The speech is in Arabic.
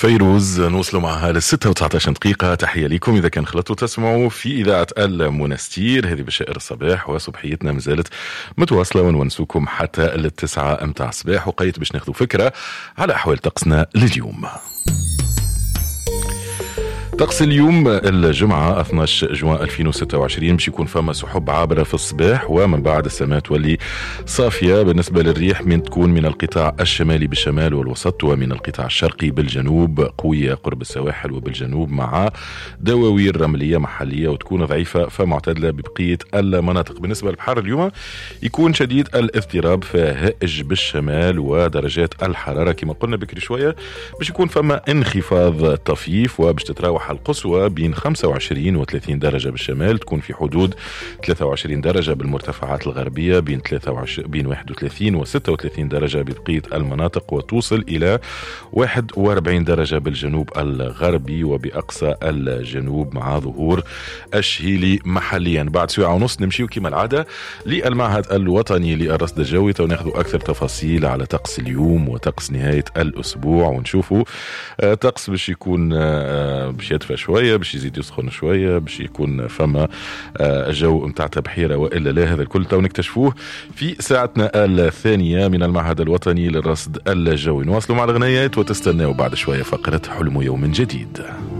فيروز نوصلوا معها للستة و19 دقيقة. تحية لكم إذا كان خلطوا تسمعوا في إذاعة المنستير. هذه بشائر الصباح وصبحيتنا مازالت متواصلة ونونسوكم حتى 9 متاع الصباح، وقيت باش ناخذوا فكرة على أحوال طقسنا لليوم. طقس اليوم الجمعة 12 جوان 2026 باش يكون فما سحب عابرة في الصباح، ومن بعد السماء تولي صافية. بالنسبة للريح تكون من القطاع الشمالي بالشمال والوسط، ومن القطاع الشرقي بالجنوب، قوية قرب السواحل وبالجنوب، مع دواوير رملية محلية وتكون ضعيفة فمعتدلة ببقية المناطق. بالنسبة للبحر اليوم يكون شديد الاضطراب فهائج بالشمال، ودرجات الحرارة كما قلنا بكري شوية باش يكون فما انخفاض طفيف، وباش تتراوح القصوى بين 25 و 30 درجة بالشمال، تكون في حدود 23 درجة بالمرتفعات الغربية، بين 31 و 36 درجة ببقية المناطق، وتوصل إلى 41 درجة بالجنوب الغربي وبأقصى الجنوب مع ظهور الشهيلي محليا. بعد ساعة ونص نمشيو كما العادة للمعهد الوطني للرصد الجوي وناخذوا أكثر تفاصيل على طقس اليوم وطقس نهاية الأسبوع، ونشوفوا طقس باش يكون باش يدفى شوية، باش يزيد يسخن شوية، باش يكون فما جو متاع تبحيرة وإلا لا. هذا الكل تو نكتشفوه في ساعتنا الثانية من المعهد الوطني للرصد الجوي. نواصلوا مع الغنيات وتستناوا بعد شوية فقرة حلم يوم جديد.